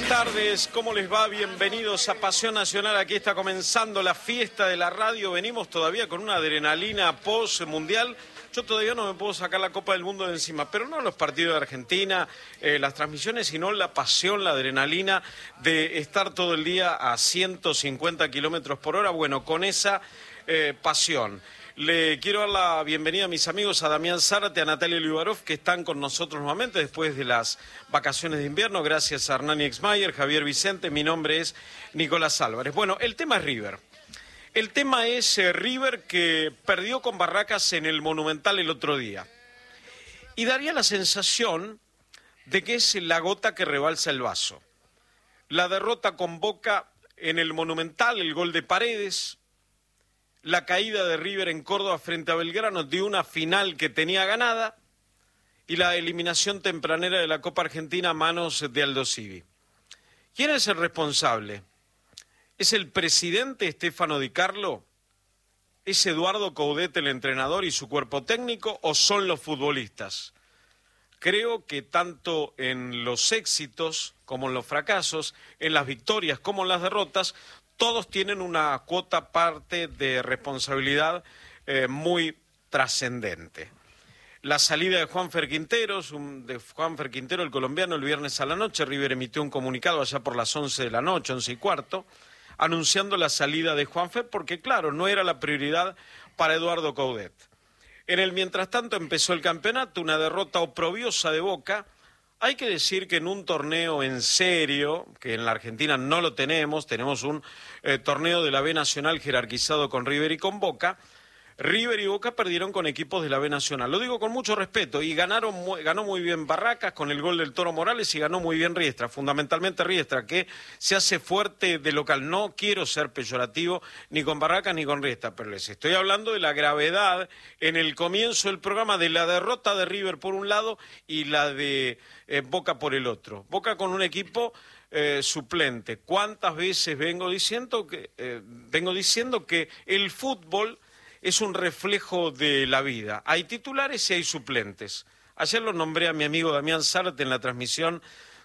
Buenas tardes, ¿cómo les va? Bienvenidos a Pasión Nacional. Aquí está comenzando la fiesta de la radio. Venimos todavía con una adrenalina post-mundial. Yo todavía no me puedo sacar la Copa del Mundo de encima, pero no los partidos de Argentina, las transmisiones, sino la pasión, la adrenalina de estar todo el día a 150 kilómetros por hora. Bueno, con esa pasión. Le quiero dar la bienvenida a mis amigos, a Damián Zárate, a Natalia Liubarov, que están con nosotros nuevamente después de las vacaciones de invierno. Gracias a Hernán Exmayer, Javier Vicente. Mi nombre es Nicolás Álvarez. Bueno, el tema es River. El tema es River, que perdió con Barracas en el Monumental el otro día. Y daría la sensación de que es la gota que rebalsa el vaso. La derrota con Boca en el Monumental, el gol de Paredes, la caída de River en Córdoba frente a Belgrano de una final que tenía ganada y la eliminación tempranera de la Copa Argentina a manos de Aldo Civi. ¿Quién es el responsable? ¿Es el presidente Stefano Di Carlo? ¿Es Eduardo Coudet el entrenador y su cuerpo técnico o son los futbolistas? Creo que tanto en los éxitos como en los fracasos, en las victorias como en las derrotas, todos tienen una cuota parte de responsabilidad muy trascendente. La salida de Juanfer Quintero, el colombiano, el viernes a la noche. River emitió un comunicado allá por las 11 de la noche, 11:15, anunciando la salida de Juanfer porque, claro, no era la prioridad para Eduardo Coudet. En el mientras tanto empezó el campeonato, una derrota oprobiosa de Boca. Hay que decir que en un torneo en serio, que en la Argentina no lo tenemos un torneo de la B Nacional jerarquizado con River y con Boca. River y Boca perdieron con equipos de la B Nacional. Lo digo con mucho respeto. Y ganó muy bien Barracas con el gol del Toro Morales y ganó muy bien Riestra. Fundamentalmente Riestra, que se hace fuerte de local. No quiero ser peyorativo ni con Barracas ni con Riestra, pero les estoy hablando de la gravedad en el comienzo del programa de la derrota de River por un lado y la de Boca por el otro. Boca con un equipo suplente. ¿Cuántas veces vengo diciendo que el fútbol es un reflejo de la vida? Hay titulares y hay suplentes. Ayer lo nombré a mi amigo Damián Zárate en la transmisión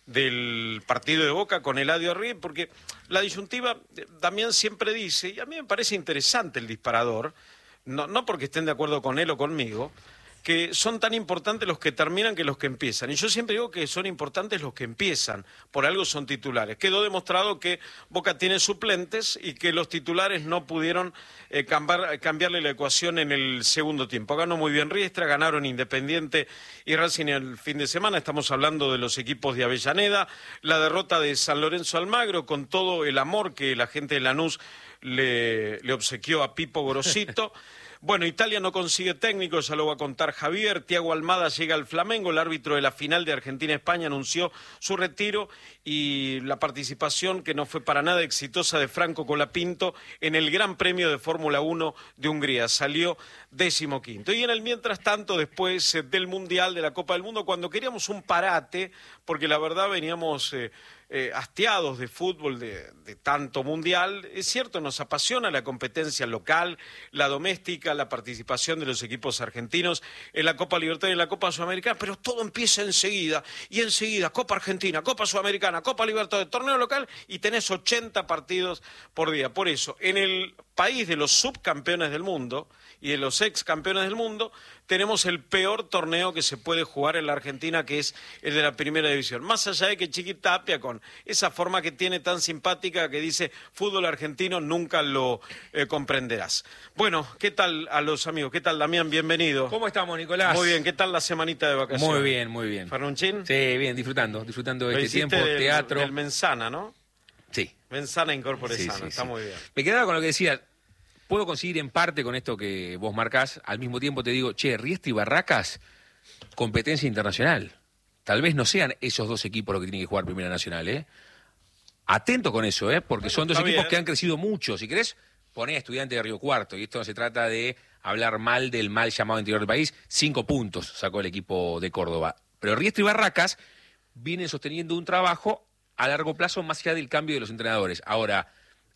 del partido de Boca con Eladio River, porque la disyuntiva, Damián siempre dice, y a mí me parece interesante el disparador, no porque estén de acuerdo con él o conmigo, que son tan importantes los que terminan que los que empiezan. Y yo siempre digo que son importantes los que empiezan, por algo son titulares. Quedó demostrado que Boca tiene suplentes y que los titulares no pudieron cambiarle la ecuación en el segundo tiempo. Ganó muy bien Riestra, ganaron Independiente y Racing el fin de semana. Estamos hablando de los equipos de Avellaneda. La derrota de San Lorenzo Almagro, con todo el amor que la gente de Lanús le obsequió a Pipo Gorosito. Bueno, Italia no consigue técnico, ya lo va a contar Javier. Thiago Almada llega al Flamengo, el árbitro de la final de Argentina-España anunció su retiro y la participación que no fue para nada exitosa de Franco Colapinto en el Gran Premio de Fórmula 1 de Hungría. Salió 15º. Y en el mientras tanto, después del Mundial, de la Copa del Mundo, cuando queríamos un parate, porque la verdad veníamos hastiados de fútbol, de tanto mundial. Es cierto, nos apasiona la competencia local, la doméstica, la participación de los equipos argentinos en la Copa Libertadores y en la Copa Sudamericana, pero todo empieza enseguida, y enseguida Copa Argentina, Copa Sudamericana, Copa Libertadores, torneo local, y tenés 80 partidos por día. Por eso, en el país de los subcampeones del mundo y de los ex campeones del mundo, tenemos el peor torneo que se puede jugar en la Argentina, que es el de la Primera División. Más allá de que Chiqui Tapia, con esa forma que tiene tan simpática que dice fútbol argentino, nunca lo comprenderás. Bueno, ¿qué tal a los amigos? ¿Qué tal, Damián? Bienvenido. ¿Cómo estamos, Nicolás? Muy bien, ¿qué tal la semanita de vacaciones? Muy bien, muy bien. ¿Farnunchín? Sí, bien, disfrutando de este tiempo, teatro. Del Menzana, ¿no? Sí. Menzana Incorpore Sí, Sana, está muy bien. Me quedaba con lo que decía. Puedo conseguir en parte con esto que vos marcás. Al mismo tiempo te digo, Riestra y Barracas, competencia internacional. Tal vez no sean esos dos equipos los que tienen que jugar Primera Nacional, ¿eh? Atento con eso, porque son dos equipos que han crecido mucho. Si querés, poné a Estudiantes de Río Cuarto. Y esto no se trata de hablar mal del mal llamado interior del país. 5 puntos sacó el equipo de Córdoba. Pero Riestra y Barracas vienen sosteniendo un trabajo a largo plazo más allá del cambio de los entrenadores. Ahora,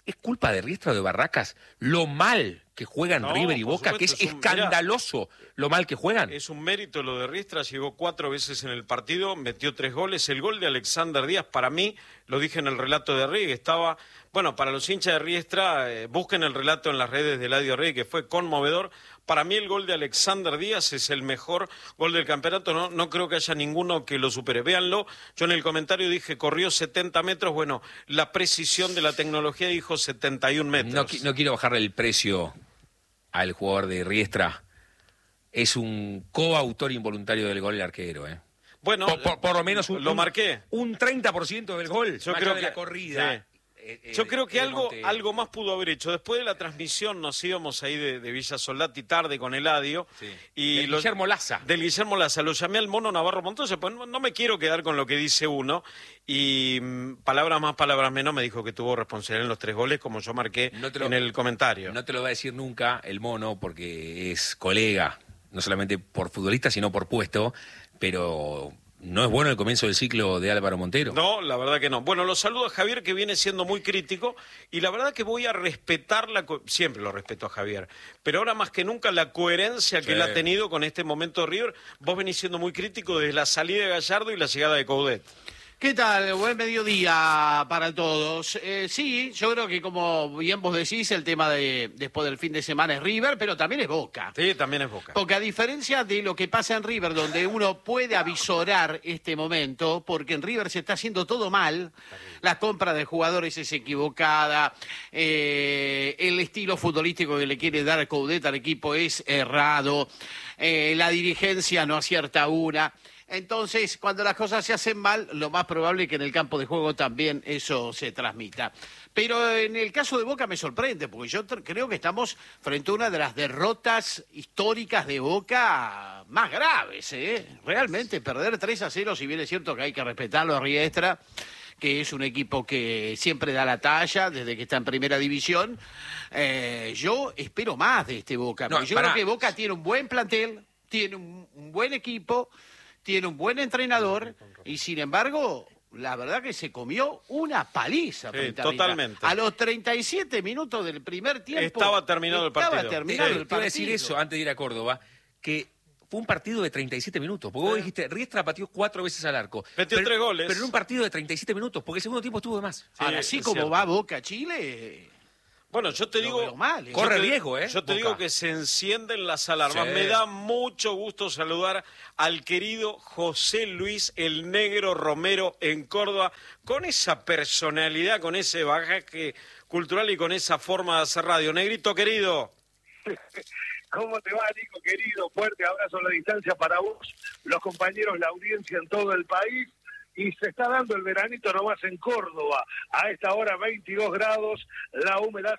¿Es culpa de Riestra o de Barracas lo mal que juegan River y Boca? Que es escandaloso lo mal que juegan. Es un mérito lo de Riestra, llegó 4 veces en el partido, metió 3 goles. El gol de Alexander Díaz, para mí, lo dije en el relato de Rey, estaba... Bueno, para los hinchas de Riestra, busquen el relato en las redes de Eladio Rey, que fue conmovedor. Para mí el gol de Alexander Díaz es el mejor gol del campeonato, no creo que haya ninguno que lo supere. Véanlo, yo en el comentario dije corrió 70 metros, bueno, la precisión de la tecnología dijo 71 metros. No quiero bajarle el precio al jugador de Riestra. Es un coautor involuntario del gol el arquero, ¿eh? Bueno, por lo menos lo marqué. Un 30% del gol, yo creo de la corrida. Sí. Yo creo que algo más pudo haber hecho. Después de la transmisión nos íbamos ahí de Villa Soldati tarde con Eladio. Sí. Y Guillermo Laza. Del Guillermo Laza. Lo llamé al Mono Navarro Montoya, pues no me quiero quedar con lo que dice uno. Y palabras más, palabras menos, me dijo que tuvo responsabilidad en los 3 goles, como yo marqué en el comentario. No te lo va a decir nunca el Mono, porque es colega, no solamente por futbolista, sino por puesto, pero... ¿No es bueno el comienzo del ciclo de Álvaro Montero? No, la verdad que no. Bueno, lo saludo a Javier, que viene siendo muy crítico, y la verdad que voy a respetar siempre lo respeto a Javier, pero ahora más que nunca la coherencia que él ha tenido con este momento de River. Vos venís siendo muy crítico desde la salida de Gallardo y la llegada de Coudet. ¿Qué tal? Buen mediodía para todos. Sí, yo creo que como bien vos decís, el tema de después del fin de semana es River, pero también es Boca. Sí, también es Boca. Porque a diferencia de lo que pasa en River, donde uno puede avisorar este momento, porque en River se está haciendo todo mal, la compra de jugadores es equivocada, el estilo futbolístico que le quiere dar Coudet al equipo es errado, la dirigencia no acierta una. Entonces, cuando las cosas se hacen mal, lo más probable es que en el campo de juego también eso se transmita. Pero en el caso de Boca me sorprende, porque yo creo que estamos frente a una de las derrotas históricas de Boca más graves, ¿eh? Realmente, perder 3-0, si bien es cierto que hay que respetarlo a Riestra, que es un equipo que siempre da la talla desde que está en primera división, yo espero más de este Boca. Porque yo creo que Boca tiene un buen plantel, tiene un buen equipo, tiene un buen entrenador y, sin embargo, la verdad que se comió una paliza. Totalmente. A los 37 minutos del primer tiempo estaba terminado el partido. Te iba a decir eso antes de ir a Córdoba, que fue un partido de 37 minutos. Porque vos dijiste, Riestra pateó 4 veces al arco. Metió 3 goles. Pero en un partido de 37 minutos, porque el segundo tiempo estuvo de más. Ahora, así como cierto. Va Boca Chile... Bueno, yo te digo, corre riesgo, ¿eh? Yo te digo que se encienden las alarmas. Sí. Me da mucho gusto saludar al querido José Luis el Negro Romero en Córdoba, con esa personalidad, con ese bagaje cultural y con esa forma de hacer radio. Negrito, querido. ¿Cómo te va, Nico, querido? Fuerte abrazo a la distancia para vos, los compañeros, la audiencia en todo el país. Y se está dando el veranito nomás en Córdoba, a esta hora 22 grados, la humedad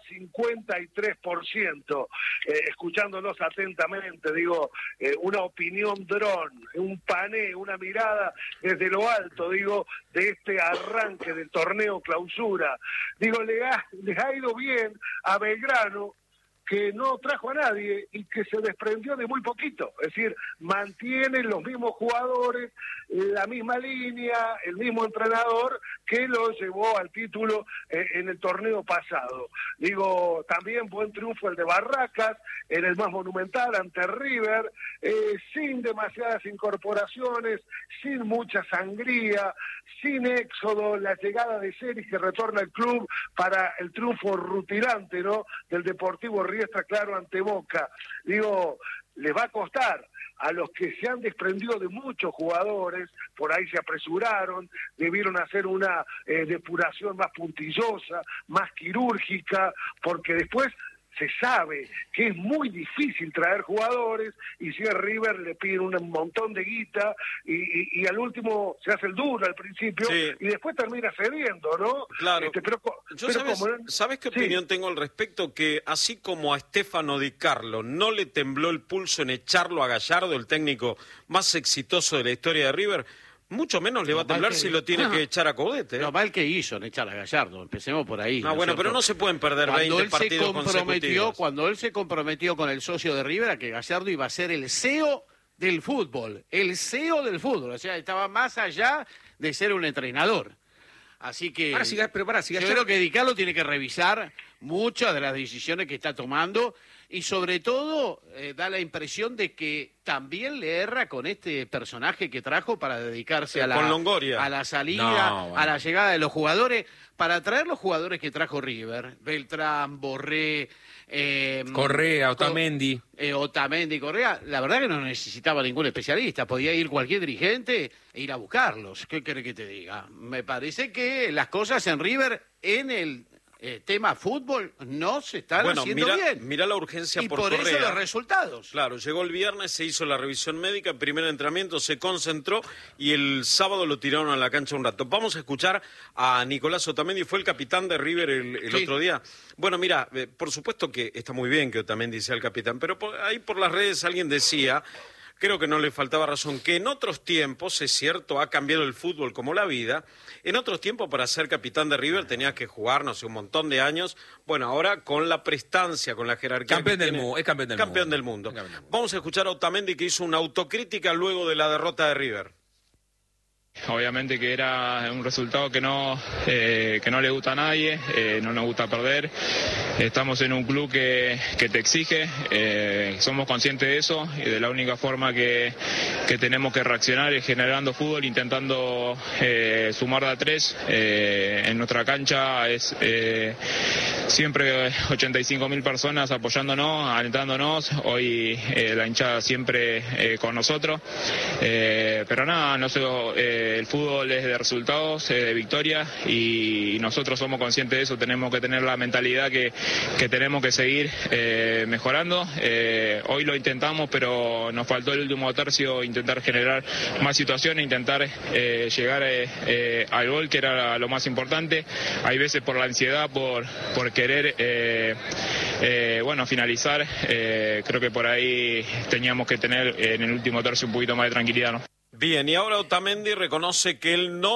53%, escuchándonos atentamente, digo, una opinión dron, un pané, una mirada desde lo alto, digo, de este arranque del torneo clausura. Digo, les ha ido bien a Belgrano, que no trajo a nadie y que se desprendió de muy poquito, es decir, mantienen los mismos jugadores, la misma línea, el mismo entrenador que lo llevó al título en el torneo pasado. Digo, también buen triunfo el de Barracas, en el más monumental ante River, sin demasiadas incorporaciones, sin mucha sangría, sin éxodo, la llegada de Celis que retorna al club para el triunfo rutilante, ¿no?, del Deportivo Riestra, claro, ante Boca. Digo, les va a costar a los que se han desprendido de muchos jugadores, por ahí se apresuraron, debieron hacer una depuración más puntillosa, más quirúrgica, porque después se sabe que es muy difícil traer jugadores y si es River le piden un montón de guita y al último se hace el duro al principio y después termina cediendo, ¿no? Claro. ¿Sabes qué opinión tengo al respecto? Que así como a Stefano Di Carlo no le tembló el pulso en echarlo a Gallardo, el técnico más exitoso de la historia de River, mucho menos le va a temblar si lo tiene que echar a Coudet. Lo mal que hizo en echar a Gallardo, empecemos por ahí. No, bueno, pero no se pueden perder 20 partidos consecutivos. Cuando él se comprometió con el socio de River a que Gallardo iba a ser el CEO del fútbol, o sea, estaba más allá de ser un entrenador. Así que Ahora, yo creo que Di Carlo tiene que revisar muchas de las decisiones que está tomando y sobre todo da la impresión de que también le erra con este personaje que trajo para dedicarse a con Longoria. a la salida, a la llegada de los jugadores, para traer los jugadores que trajo River, Beltrán, Borré, Correa, Otamendi. Otamendi, Correa, la verdad que no necesitaba ningún especialista, podía ir cualquier dirigente e ir a buscarlos. ¿Qué quiere que te diga? Me parece que las cosas en River, en el tema fútbol, no se están haciendo bien. Mirá la urgencia y por por Correa. eso los resultados. Claro, llegó el viernes, se hizo la revisión médica, el primer entrenamiento, se concentró y el sábado lo tiraron a la cancha un rato. Vamos a escuchar a Nicolás Otamendi, fue el capitán de River el otro día. Bueno, mira, por supuesto que está muy bien que Otamendi sea el capitán, pero ahí por las redes alguien decía, creo que no le faltaba razón, que en otros tiempos, es cierto, ha cambiado el fútbol como la vida. En otros tiempos, para ser capitán de River tenías que jugar, no sé, un montón de años. Bueno, ahora con la prestancia, con la jerarquía. Campeón del mundo, es campeón del mundo. Vamos a escuchar a Otamendi, que hizo una autocrítica luego de la derrota de River. Obviamente que era un resultado que no le gusta a nadie, no nos gusta perder. Estamos en un club que te exige, somos conscientes de eso y de la única forma que tenemos que reaccionar es generando fútbol, intentando sumar de a tres. En nuestra cancha es siempre 85.000 personas apoyándonos, alentándonos. Hoy la hinchada siempre con nosotros, pero nada, no sé. El fútbol es de resultados, de victoria y nosotros somos conscientes de eso, tenemos que tener la mentalidad que tenemos que seguir mejorando. Hoy lo intentamos, pero nos faltó el último tercio, intentar generar más situaciones, intentar llegar al gol, que era lo más importante. Hay veces por la ansiedad, por querer finalizar, creo que por ahí teníamos que tener en el último tercio un poquito más de tranquilidad, ¿no? Bien, y ahora Otamendi reconoce que él no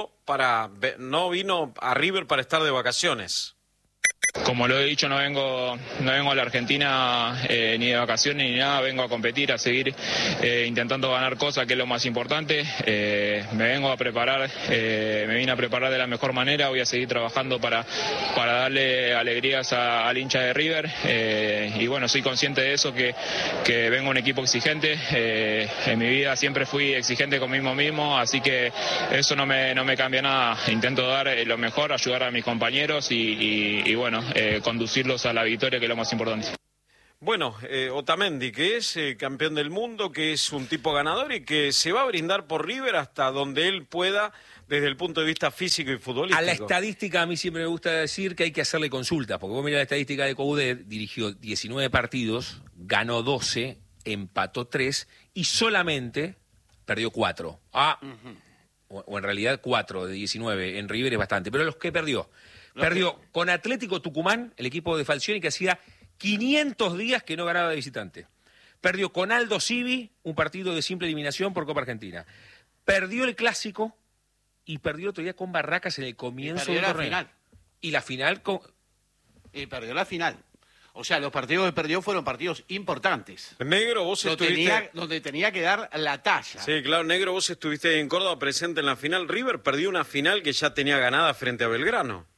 vino a River para estar de vacaciones. Como lo he dicho, no vengo a la Argentina ni de vacaciones ni nada, vengo a competir, a seguir intentando ganar cosas, que es lo más importante. Me vine a preparar de la mejor manera, voy a seguir trabajando para darle alegrías al hincha de River. Y bueno, soy consciente de eso, que vengo a un equipo exigente. En mi vida siempre fui exigente conmigo mismo, así que eso no me cambia nada. Intento dar lo mejor, ayudar a mis compañeros y bueno, conducirlos a la victoria, que es lo más importante. Bueno, Otamendi, que es campeón del mundo, que es un tipo ganador y que se va a brindar por River hasta donde él pueda desde el punto de vista físico y futbolístico. A la estadística a mí siempre me gusta decir que hay que hacerle consultas, porque vos mirá la estadística de Coudet, dirigió 19 partidos, ganó 12, empató 3 y solamente perdió 4. O en realidad 4 de 19, en River es bastante, pero los que perdió con Atlético Tucumán, el equipo de Falcioni, que hacía 500 días que no ganaba de visitante. Perdió con Aldo Civi, un partido de simple eliminación por Copa Argentina. Perdió el Clásico y perdió otro día con Barracas en el comienzo del torneo. Final. Y la final Y perdió la final. O sea, los partidos que perdió fueron partidos importantes. Negro, vos estuviste... Donde tenía que dar la talla. Sí, claro, Negro, vos estuviste en Córdoba presente en la final. River perdió una final que ya tenía ganada frente a Belgrano.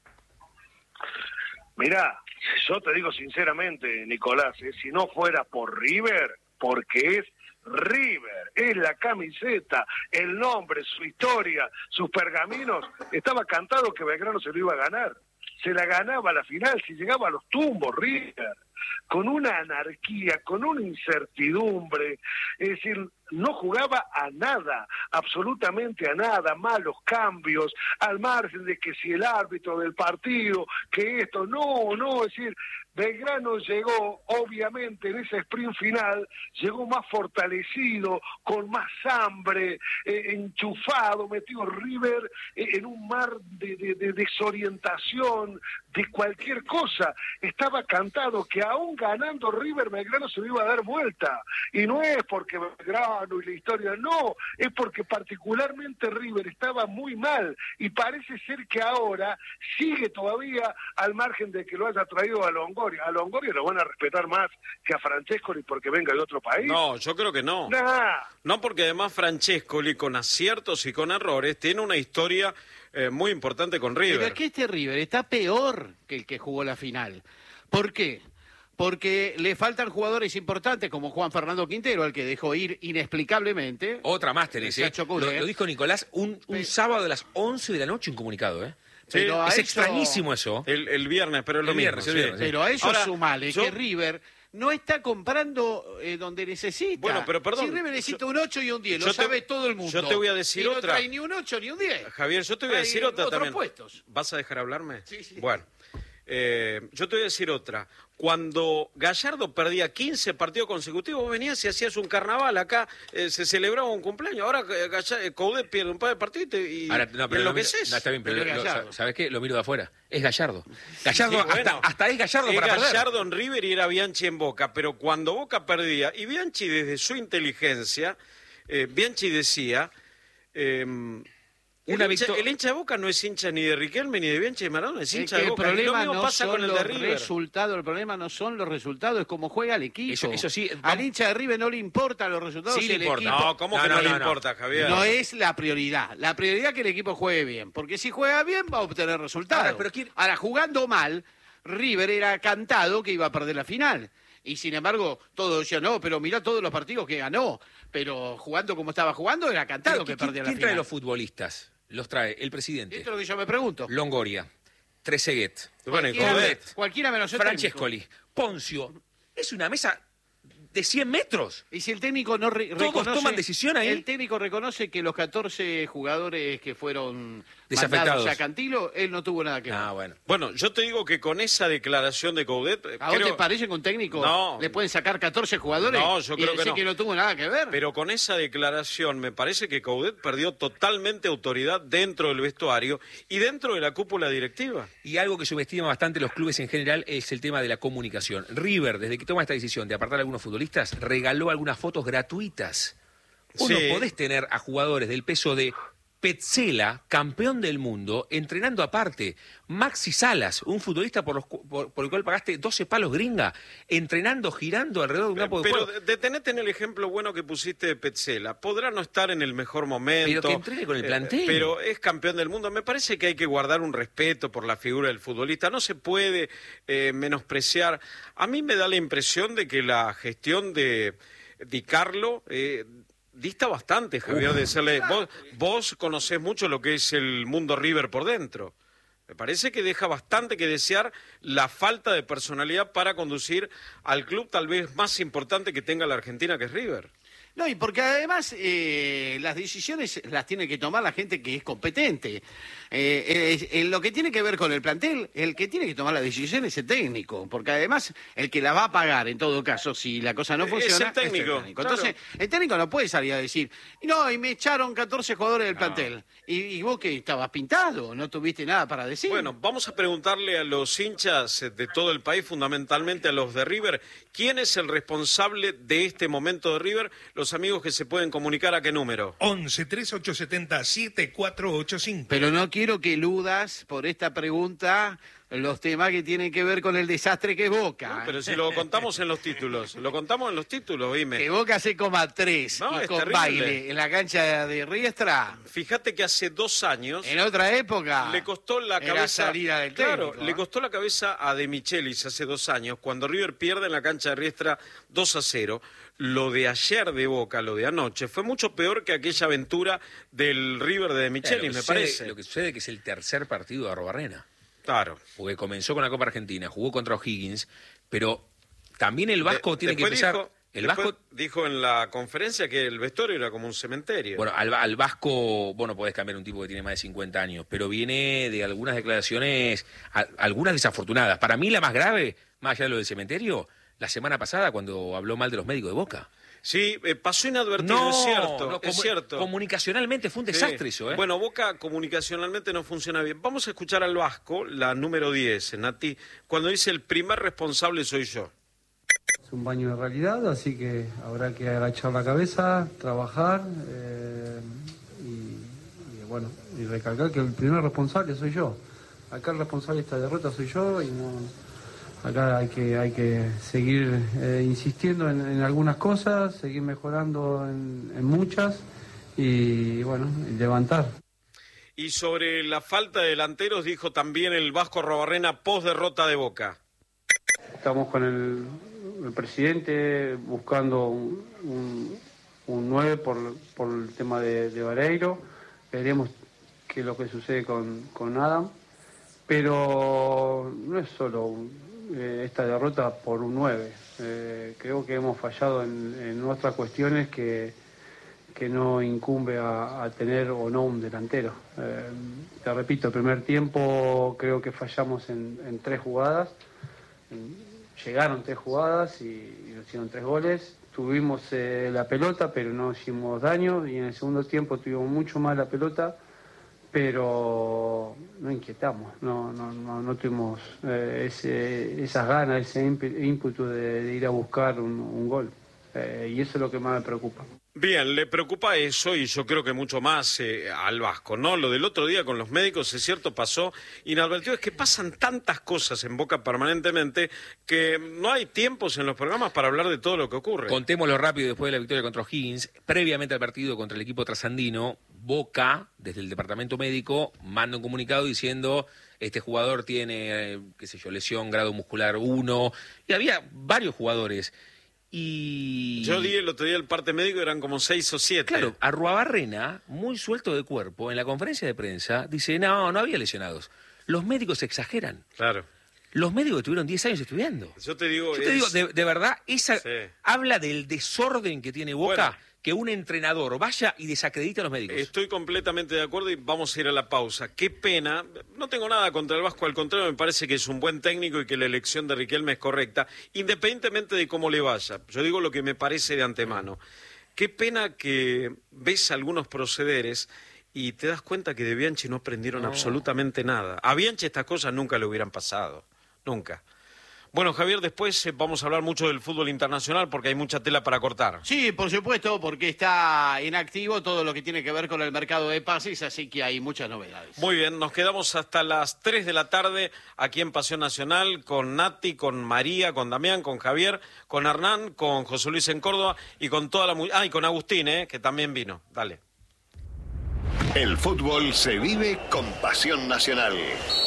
Mirá, yo te digo sinceramente, Nicolás, si no fuera por River, porque es River, es la camiseta, el nombre, su historia, sus pergaminos, estaba cantado que Belgrano se lo iba a ganar. Se la ganaba a la final, si llegaba a los tumbos, River, con una anarquía, con una incertidumbre, es decir, no jugaba a nada, absolutamente a nada, malos cambios, al margen de que si el árbitro del partido, que esto, no, es decir, Belgrano llegó, obviamente, en ese sprint final, llegó más fortalecido, con más hambre, enchufado, metido River en un mar de desorientación, de cualquier cosa. Estaba cantado que aún ganando River, Belgrano se lo iba a dar vuelta. Y no es porque Belgrano y la historia, no, es porque particularmente River estaba muy mal y parece ser que ahora sigue todavía al margen de que lo haya traído a Longoria. A Longoria lo van a respetar más que a Francescoli porque venga de otro país. No, yo creo que no. Nah. No, porque además Francescoli, con aciertos y con errores, tiene una historia muy importante con River. Pero es que este River está peor que el que jugó la final. ¿Por qué? Porque le faltan jugadores importantes como Juan Fernando Quintero, al que dejó ir inexplicablemente. Otra más tenés, lo dijo Nicolás un sábado a las 11 de la noche, un comunicado, ¿eh? Pero es eso, extrañísimo eso. El viernes, pero es lo mismo. El viernes. Pero a eso Ahora, sumale que River no está comprando donde necesita. Bueno, pero perdón. Si River necesita un 8 y un 10, lo sabe todo el mundo. Yo te voy a decir y otra. No trae ni un 8 ni un 10. Javier, yo te voy a decir otra otros también. Puestos. ¿Vas a dejar hablarme? Sí. Bueno, yo te voy a decir otra. Cuando Gallardo perdía 15 partidos consecutivos, vos venías y hacías un carnaval acá, se celebraba un cumpleaños. Ahora Coudet pierde un par de partidos y Ahora, no, pero enloqueces. No, está bien, pero Gallardo. ¿sabes qué? Lo miro de afuera. Es Gallardo. Gallardo, Sí, bueno, hasta es Gallardo es para perder. Gallardo en River y era Bianchi en Boca, pero cuando Boca perdía, y Bianchi desde su inteligencia, Bianchi decía... el hincha de Boca no es hincha ni de Riquelme ni de Bianchi de Maradona, es hincha de Boca. El problema y lo mismo no pasa son con el los de River. resultados, el problema no son los resultados, es cómo juega el equipo. Eso sí, al hincha de River no le importan los resultados. Sí le el importa. equipo No, ¿cómo que no le importa, Javier? no es la prioridad. La prioridad es que el equipo juegue bien, porque si juega bien va a obtener resultados. Ahora, jugando mal, River era cantado que iba a perder la final. Y sin embargo, todos decían, no, pero mirá todos los partidos que ganó. Pero jugando como estaba jugando, era cantado que perdía la final. ¿Quién trae los futbolistas? Los trae el presidente. Esto es lo que yo me pregunto. Longoria, Trezeguet, Bueno, y Coudet. Cualquiera menos el Francescoli, Poncio. Es una mesa de 100 metros. Y si el técnico no reconoce... toman decisión ahí. El técnico reconoce que los 14 jugadores que fueron desafectados mandados a Cantilo, él no tuvo nada que ver. Ah, bueno. Bueno, yo te digo que con esa declaración de Coudet... ¿A vos te parece que un técnico No. le pueden sacar 14 jugadores? No, yo creo y decir que no. no tuvo nada que ver. Pero con esa declaración me parece que Coudet perdió totalmente autoridad dentro del vestuario y dentro de la cúpula directiva. Y algo que subestima bastante los clubes en general es el tema de la comunicación. River, desde que toma esta decisión de apartar a algunos futbolistas, regaló algunas fotos gratuitas. Vos no Sí. podés tener a jugadores del peso de Petzela, campeón del mundo, entrenando aparte. Maxi Salas, un futbolista por el cual pagaste 12 palos gringa, entrenando, girando alrededor de un campo de Pero juego. detenete en el ejemplo bueno que pusiste de Petzela. Podrá no estar en el mejor momento. Pero que entrene con el plantel. Pero es campeón del mundo. Me parece que hay que guardar un respeto por la figura del futbolista. No se puede menospreciar. A mí me da la impresión de que la gestión de Di Carlo... dista bastante, Javier, de serle... Vos conocés mucho lo que es el mundo River por dentro. Me parece que deja bastante que desear la falta de personalidad para conducir al club tal vez más importante que tenga la Argentina, que es River. No, y porque además las decisiones las tiene que tomar la gente que es competente. En lo que tiene que ver con el plantel, el que tiene que tomar la decisión es el técnico, porque además el que la va a pagar en todo caso, si la cosa no funciona, el técnico. Claro. Entonces, el técnico no puede salir a decir, no, y me echaron 14 jugadores del plantel. Y vos que estabas pintado, no tuviste nada para decir. Bueno, vamos a preguntarle a los hinchas de todo el país, fundamentalmente a los de River, ¿quién es el responsable de este momento de River? Los amigos que se pueden comunicar, ¿a qué número? 11 3870 7485. Pero no quiero que eludas por esta pregunta los temas que tienen que ver con el desastre que es Boca. No, pero si lo contamos en los títulos, dime. Que Boca se coma 3 No, y es con terrible. baile en la cancha de Riestra. Fíjate que hace 2 años En otra época le costó la era cabeza. salida del Claro, técnico, le costó la cabeza a De Michelis hace 2 años, cuando River pierde en la cancha de Riestra 2-0. Lo de ayer de Boca, lo de anoche, fue mucho peor que aquella aventura del River de Michelis, me parece. Lo que sucede es que es el tercer partido de Arrobarrena. Claro. Porque comenzó con la Copa Argentina, jugó contra O'Higgins, pero también el Vasco tiene que Después empezar... después dijo en la conferencia que el vestuario era como un cementerio. Bueno, al Vasco, vos no podés cambiar un tipo que tiene más de 50 años, pero viene de algunas declaraciones, algunas desafortunadas. Para mí la más grave, más allá de lo del cementerio, la semana pasada cuando habló mal de los médicos de Boca. Sí, pasó inadvertido, es cierto. Comunicacionalmente fue un desastre eso, ¿eh? Bueno, Boca comunicacionalmente no funciona bien. Vamos a escuchar al Vasco, la número 10, Nati, cuando dice el primer responsable soy yo. Es un baño de realidad, así que habrá que agachar la cabeza, trabajar y recalcar que el primer responsable soy yo. Acá el responsable de esta derrota soy yo y no... Acá hay que seguir insistiendo en algunas cosas, seguir mejorando en muchas y bueno, levantar. Y sobre la falta de delanteros dijo también el Vasco Arruabarrena post derrota de Boca. Estamos con el presidente buscando un 9 por el tema de Vareiro. Veremos qué es lo que sucede con Adam. Pero no es solo esta derrota por un 9. Creo que hemos fallado en otras cuestiones que no incumbe a tener o no un delantero. Te repito, el primer tiempo creo que fallamos en 3 jugadas. Llegaron 3 jugadas y nos hicieron 3 goles. Tuvimos la pelota, pero no hicimos daño. Y en el segundo tiempo tuvimos mucho más la pelota, pero no inquietamos. No tuvimos esas ganas, ese ímpetu de ir a buscar un gol. Y eso es lo que más me preocupa. Bien, le preocupa eso y yo creo que mucho más al Vasco, ¿no? Lo del otro día con los médicos, es cierto, pasó inadvertido. Es que pasan tantas cosas en Boca permanentemente que no hay tiempos en los programas para hablar de todo lo que ocurre. Contémoslo rápido después de la victoria contra O'Higgins. Previamente al partido contra el equipo trasandino, Boca, desde el departamento médico, manda un comunicado diciendo este jugador tiene, lesión grado muscular 1, y había varios jugadores. Y yo di el otro día el parte médico, eran como 6 o 7. Claro, Arruabarrena, muy suelto de cuerpo, en la conferencia de prensa, dice, no había lesionados. Los médicos exageran. Claro. Los médicos estuvieron 10 años estudiando. Yo te digo, de verdad, Sí. habla del desorden que tiene Boca, que un entrenador vaya y desacredite a los médicos. Estoy completamente de acuerdo y vamos a ir a la pausa. Qué pena, no tengo nada contra el Vasco, al contrario, me parece que es un buen técnico y que la elección de Riquelme es correcta, independientemente de cómo le vaya. Yo digo lo que me parece de antemano. Qué pena que ves algunos procederes y te das cuenta que de Bianchi no aprendieron absolutamente nada. A Bianchi estas cosas nunca le hubieran pasado, nunca. Bueno, Javier, después vamos a hablar mucho del fútbol internacional porque hay mucha tela para cortar. Sí, por supuesto, porque está en activo todo lo que tiene que ver con el mercado de pases, así que hay muchas novedades. Muy bien, nos quedamos hasta las 3 de la tarde aquí en Pasión Nacional con Nati, con María, con Damián, con Javier, con Hernán, con José Luis en Córdoba y con toda la... y con Agustín, que también vino. Dale. El fútbol se vive con Pasión Nacional.